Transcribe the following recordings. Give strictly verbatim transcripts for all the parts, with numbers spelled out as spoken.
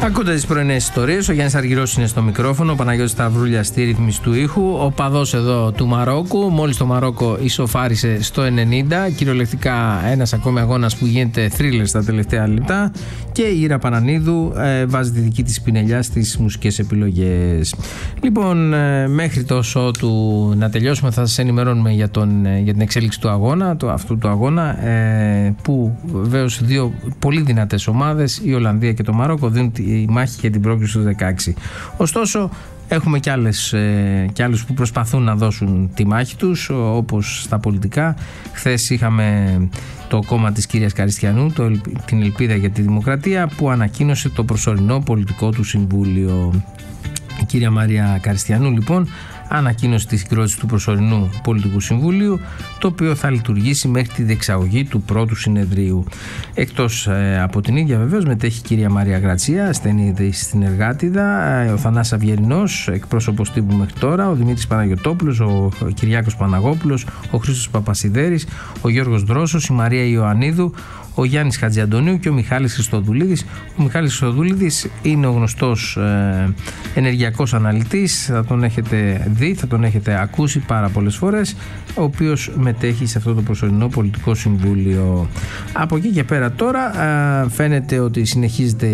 Ακούτε τις πρωινές ιστορίες. Ο Γιάννης Αργυρός είναι στο μικρόφωνο, ο Παναγιώτης Σταυρούλιας στη ρύθμιση του ήχου. Ο παδός εδώ του Μαρόκου. Μόλις το Μαρόκο ισοφάρισε στο ενενήντα. Κυριολεκτικά ένας ακόμη αγώνας που γίνεται θρίλερ στα τελευταία λεπτά. Και η Ήρα Πανανίδου ε, βάζει τη δική της πινελιά στις μουσικές επιλογές. Λοιπόν, ε, μέχρι τόσο του να τελειώσουμε θα σας ενημερώνουμε για, τον, ε, για την εξέλιξη του αγώνα, του, αυτού του αγώνα, ε, που βεβαίως δύο πολύ δυνατές ομάδες, η Ολλανδία και το Μαρόκο, δίνουν η μάχη για την πρόκριση του δεκαέξι. Ωστόσο, έχουμε κι, άλλες, ε, κι άλλους που προσπαθούν να δώσουν τη μάχη τους, όπως στα πολιτικά. Χθες είχαμε το κόμμα της κυρίας Καριστιανού, το, την Ελπίδα για τη Δημοκρατία, που ανακοίνωσε το προσωρινό πολιτικό του συμβούλιο. Η κυρία Μαρία Καριστιανού, λοιπόν, ανακοίνωσε τη συγκρότηση του προσωρινού πολιτικού συμβουλίου, το οποίο θα λειτουργήσει μέχρι τη διεξαγωγή του πρώτου συνεδρίου. Εκτός ε, από την ίδια, βεβαίως, μετέχει η κυρία Μαρία Γρατσία, στενή στην Εργάτιδα, ε, ο Θανάσης Αυγερινός, εκπρόσωπος τύπου μέχρι τώρα, ο Δημήτρης Παναγιωτόπουλος, ο, ο Κυριάκος Παναγόπουλος, ο Χρήστος Παπασιδέρης, ο Γιώργος Δρόσος, η Μαρία Ιωαννίδου, ο Γιάννης Χατζιαντονίου και ο Μιχάλης Χριστοδουλίδης. Ο Μιχάλης Χριστοδουλίδης είναι ο γνωστός ε, ενεργειακός αναλυτής, θα τον έχετε δει, θα τον έχετε ακούσει πάρα πολλές φορές, ο οποίος μετέχει σε αυτό το προσωρινό πολιτικό συμβούλιο. Από εκεί και πέρα τώρα ε, φαίνεται ότι συνεχίζεται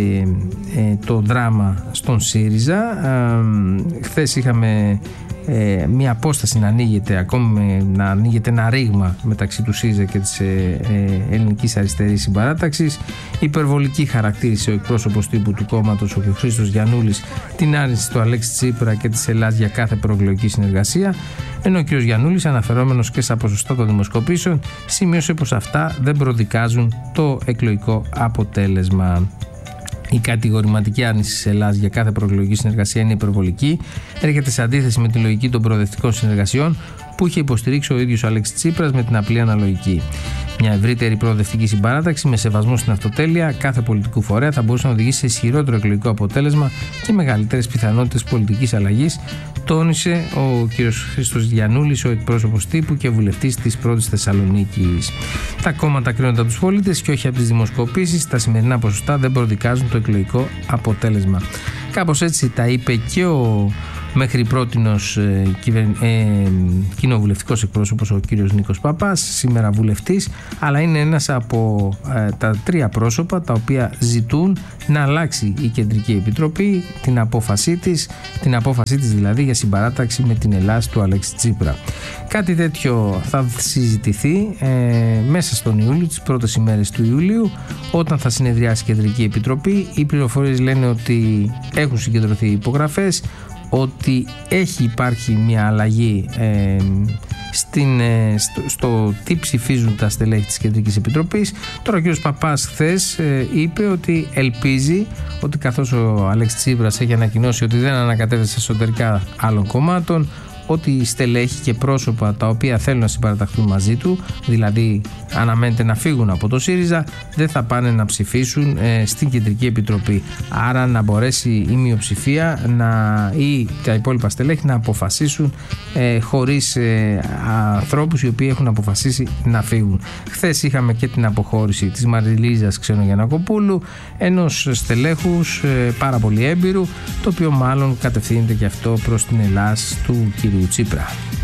ε, το δράμα στον ΣΥΡΙΖΑ. Ε, χθες είχαμε Ε, μια απόσταση να ανοίγεται, ακόμη να ανοίγεται ένα ρήγμα μεταξύ του ΣΥΡΙΖΑ και της ε, ε, Ελληνικής Αριστερής Συμπαράταξης. Υπερβολική χαρακτήρισε ο εκπρόσωπος τύπου του κόμματος, ο κ. Χρήστος Γιαννούλης, την άρνηση του Αλέξη Τσίπρα και της Ελλάδας για κάθε προεκλογική συνεργασία, ενώ ο κ. Γιαννούλης, αναφερόμενος και στα ποσοστά των δημοσκοπήσεων, σημείωσε πως αυτά δεν προδικάζουν το εκλογικό αποτέλεσμα. Η κατηγορηματική άρνηση της Ελλάδας για κάθε προεκλογική συνεργασία είναι υπερβολική. Έρχεται σε αντίθεση με τη λογική των προοδευτικών συνεργασιών που είχε υποστηρίξει ο ίδιος ο Αλέξης Τσίπρας με την απλή αναλογική. Μια ευρύτερη προοδευτική συμπαράταξη με σεβασμό στην αυτοτέλεια κάθε πολιτικού φορέα θα μπορούσε να οδηγήσει σε ισχυρότερο εκλογικό αποτέλεσμα και μεγαλύτερες πιθανότητες πολιτικής αλλαγής, τόνισε ο κ. Χρήστος Γιαννούλης, ο εκπρόσωπος τύπου και βουλευτής της πρώτης Θεσσαλονίκης. Τα κόμματα κρίνονται από τους πολίτες και όχι από τις δημοσκοπήσεις. Τα σημερινά ποσοστά δεν προδικάζουν το εκλογικό αποτέλεσμα. Κάπως έτσι τα είπε και ο μέχρι πρότινος ε, ε, κοινοβουλευτικός εκπρόσωπος, ο κύριος Νίκος Παπάς, σήμερα βουλευτής, αλλά είναι ένας από ε, τα τρία πρόσωπα τα οποία ζητούν να αλλάξει η Κεντρική Επιτροπή την απόφασή της, την απόφασή της δηλαδή για συμπαράταξη με την Ελλάδα του Αλέξη Τσίπρα. Κάτι τέτοιο θα συζητηθεί ε, μέσα στον Ιούλιο, τις πρώτες ημέρες του Ιουλίου, όταν θα συνεδριάσει η Κεντρική Επιτροπή. Οι πληροφορίες λένε ότι έχουν συγκεντρωθεί υπογραφές, ότι έχει υπάρχει μια αλλαγή ε, στην, ε, στο, στο τι ψηφίζουν τα στελέχη της Κεντρικής Επιτροπής. Τώρα ο κ. Παπάς χθες ε, είπε ότι ελπίζει ότι καθώς ο Αλέξης Τσίπρας έχει ανακοινώσει ότι δεν ανακατεύεται εσωτερικά άλλων κομμάτων, ότι οι στελέχη και πρόσωπα τα οποία θέλουν να συμπαραταχθούν μαζί του, δηλαδή αναμένεται να φύγουν από το ΣΥΡΙΖΑ, δεν θα πάνε να ψηφίσουν ε, στην Κεντρική Επιτροπή. Άρα να μπορέσει η μειοψηφία να, ή τα υπόλοιπα στελέχη να αποφασίσουν ε, χωρίς ε, ανθρώπους οι οποίοι έχουν αποφασίσει να φύγουν. Χθες είχαμε και την αποχώρηση της Μαριλίζας Ξενογιαννακοπούλου, ενός στελέχους ε, πάρα πολύ έμπειρου, το οποίο μάλλον κατευθύνεται και αυτό προς την Ελλάς του κ. Τσίπρα.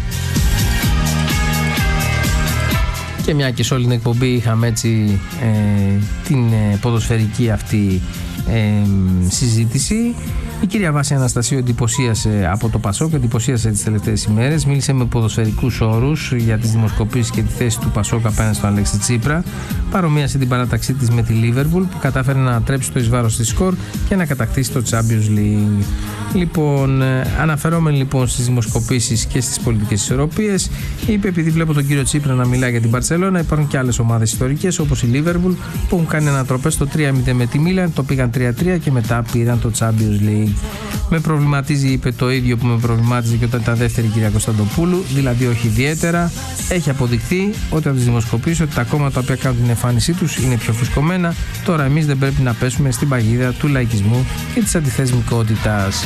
Και μια και σε όλη την εκπομπή είχαμε έτσι ε, την ε, ποδοσφαιρική αυτή ε, συζήτηση, η κυρία Βάση Αναστασίου εντυπωσίασε από το Πασόκ, εντυπωσίασε τις τελευταίες ημέρες, μίλησε με ποδοσφαιρικούς όρους για τις δημοσκοπήσεις και τη θέση του Πασόκ απέναντι στον Αλέξη Τσίπρα, παρομοίασε την παράταξή της με τη Λίβερπουλ που κατάφερε να τρέψει το εις βάρος της σκορ και να κατακτήσει το Champions League. Λοιπόν, αναφερόμενοι λοιπόν στις δημοσκοπήσεις και στις πολιτικές ισορροπίες, είπε: επειδή βλέπω τον κύριο Τσίπρα να μιλάει για την Μπαρσελόνα, υπάρχουν και άλλες ομάδες ιστορικές όπως η Λίβερπουλ που έχουν κάνει ανατροπές στο τρία μηδέν με τη Μίλαν, το πήγαν τρία τρία και μετά πήραν το Champions League. Με προβληματίζει, είπε, το ίδιο που με προβλημάτιζε και όταν ήταν δεύτερη η κυρία Κωνσταντοπούλου, δηλαδή όχι ιδιαίτερα. Έχει αποδειχθεί ότι από τις δημοσκοπήσεις ότι τα κόμματα τα οποία κάνουν την εμφάνισή τους είναι πιο φουσκωμένα. Τώρα εμείς δεν πρέπει να πέσουμε στην παγίδα του λαϊκισμού και της αντιθεσμικότητας.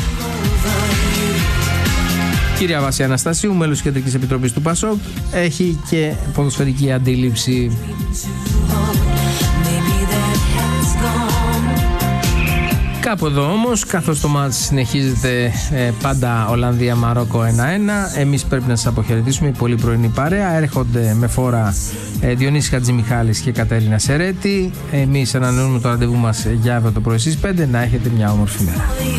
Κυρία Βάση Αναστασίου, μέλος της Κεντρικής Επιτροπής του Πασόκ, έχει και ποδοσφαιρική αντίληψη. Κάπου εδώ όμως, καθώς το μάτς συνεχίζεται ε, πάντα Ολλανδία-Μαρόκο ένα ένα, εμείς πρέπει να σας αποχαιρετήσουμε. Η πολύ πρωινή παρέα έρχονται με φόρα ε, Διονύση Χατζημιχάλης και Κατερίνα Σερέτη. Εμείς ανανεώνουμε το ραντεβού μας για αύριο το πρωί στις πέντε. Να έχετε μια όμορφη μέρα.